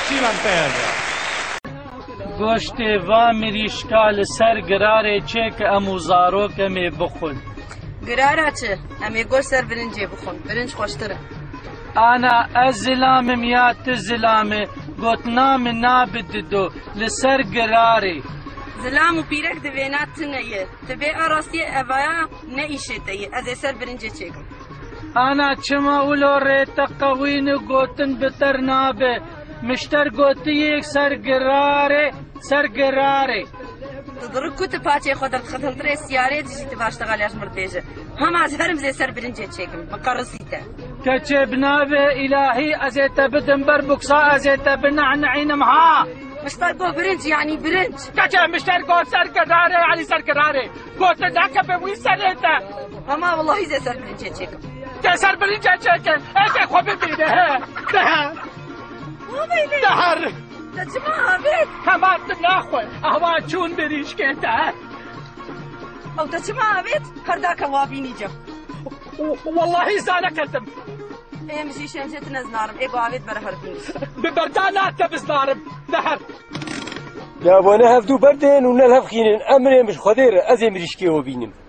چیمان پێدا گۆشتێ وا مریشکا لەسەر گرارێ چێ کە ئەموو زارۆکەمێ بخۆن گرارە چ ئەمێ گۆشت سەر برنجێ بخۆن برنج خۆشترە ئانا ئەس زلامم یا تو زلامێ گوتنامە نابددۆ لەسەر گرارێ زلام و پیرەک دەوێنات تنەیە دەبێ ئاڕاستیە ئەڤایە نەئیشێتەیە ئەزێ سەر برنجێ چێکم ئانا چما ولۆ ڕێتە قەوینە گوتن بتەر نابێ مشتەر گوتیەک سەر گرارێ دڕک کوتە پاچێ خۆ دەرخەتەنترێ سیارێ دژیتە باشتەغالیاش مردێژە هەماز هەرم زێ سەر برنجێ چێکم بەقەڕسیتە کەچێ بنابێ ئیلاهی ئەزێتە بدم بەر بوکسا ئەزێتە بنەعنەعینم ها مشتەر گۆ برنج یعنی برنج کەچێ مشتەر گۆ سەر گرارێ علی سەر گرارێ گۆتە داکە بێ وی سەرێتە هەما وەڵڵاهی زێ سەر برنجێ چێکم تێ سەر برنجێ چێکن ئێکێ خۆ ببینە دەهەر دەچما ئابێت هەماتم ناخۆی ئەوا چوون بریشکێتە ئەو دەچما ئابێت هەرداکە وابینی جەم واللهی زانەکەتم ئێمەشی شێنجێت نەزنارم ئێ باوێت بەرە هەربین ببەردا ناتە بزنارم دەهەر لابوانە هەفتوو بەردێن و نەل هەفخینن ئەمرێ مش خۆدێرە ئەزێ مریشکێوە بینم